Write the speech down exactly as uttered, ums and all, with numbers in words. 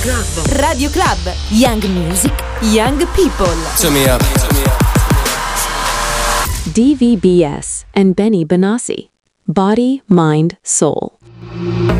Radio Club, Young Music, Young People. Turn me up. D V B S and Benny Benassi. Body, Mind, Soul.